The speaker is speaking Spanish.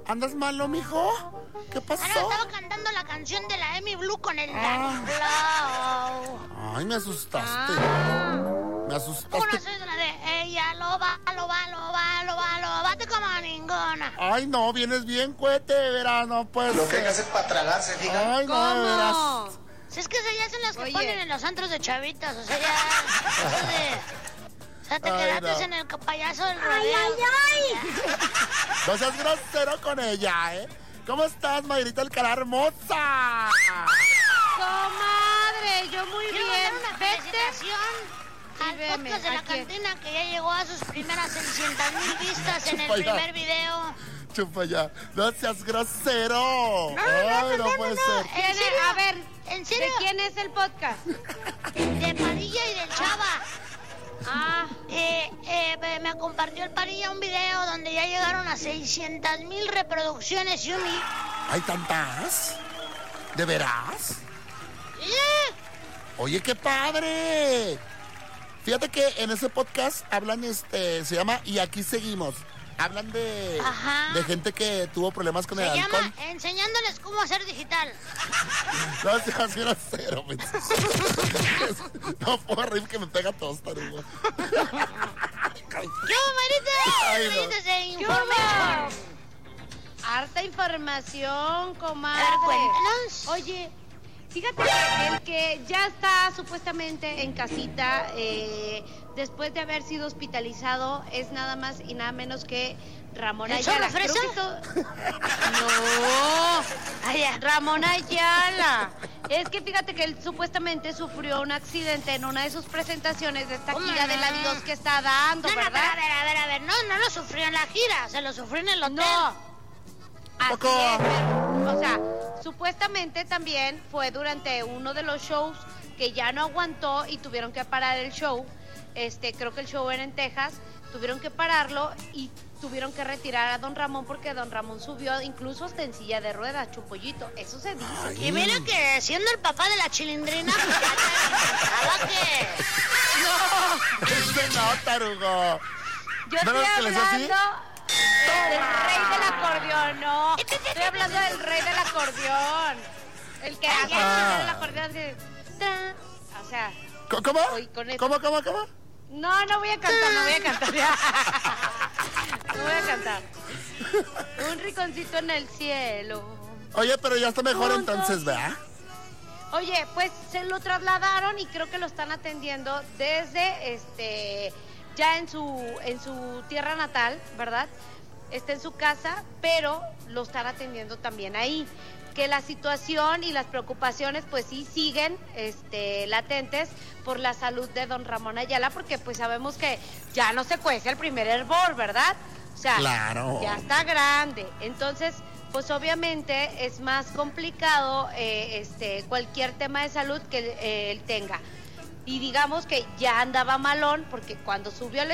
¿Andas malo, mijo? ¿Qué pasó? No, estaba cantando la canción de la Emi Blue con el Danny Flow. Ay, me asustaste. Me asustaste. Una soy de la de ella, lo va, bate como ninguna. Ay, no, vienes bien, cohete, de veras, no puedes. Lo que hay que hacer para tragarse, diga. Ay, no, de veras. Si es que esas ya son las que ponen en los antros de chavitas, o sea, ya... O sea, te quedaste en el payaso del rodeo. No seas grosero con ella, ¿eh? ¿Cómo estás, Mayrita Alcalá hermosa? Comadre, yo muy Quiero bien. mandar una felicitación al podcast de la cantina que ya llegó a sus primeras 600,000 vistas en el primer video. Chupa ya. No seas grosero. Ay, no puede ser. ¿En serio? A ver, ¿en serio? ¿de quién es el podcast? De Padilla y del Chava. Me compartió el Padilla un video donde ya llegaron a 600,000 reproducciones, Yumi. ¿Hay tantas? ¿De veras? Oye, qué padre. Fíjate que en ese podcast hablan, se llama Y Aquí Seguimos. Hablan de gente que tuvo problemas con el alcohol. Se llama Enseñándoles cómo hacer digital. No seas grosero, no puedo reír que me pega tos, tarugo. ¡Yo, Marita! De información. Harta información, comadre. A ver, cuéntanos. Oye, fíjate que el que ya está supuestamente en casita, después de haber sido hospitalizado, es nada más y nada menos que Ramón Ayala. ¿El Fresa? No, Ramón Ayala. Es que fíjate que él supuestamente sufrió un accidente en una de sus presentaciones de esta gira del adiós que está dando, ¿verdad? A ver, no lo sufrió en la gira, se lo sufrió en el hotel. No. Así es, pero, o sea, supuestamente también fue durante uno de los shows que ya no aguantó y tuvieron que parar el show. Creo que el show era en Texas, tuvieron que pararlo y tuvieron que retirar a don Ramón porque don Ramón subió incluso hasta en silla de ruedas, Chupollito, eso se dice. Y mira que siendo el papá de la chilindrina, pues ya te No, tarugo. Yo estoy hablando del rey del acordeón, no. Estoy hablando del rey del acordeón. El que hace el acordeón de... O sea... ¿Cómo? ¿Cómo? No voy a cantar, No voy a cantar. Un rinconcito en el cielo. Oye, pero ya está mejor entonces, ¿verdad? Oye, pues se lo trasladaron y creo que lo están atendiendo desde ya en su tierra natal, ¿verdad? Está en su casa, pero lo están atendiendo también ahí. Que la situación y las preocupaciones pues sí siguen latentes por la salud de don Ramón Ayala, porque pues sabemos que ya no se cuece el primer hervor, ¿verdad? O sea, claro, ya está grande. Entonces, pues obviamente es más complicado cualquier tema de salud que él tenga. Y digamos que ya andaba malón, porque cuando subió al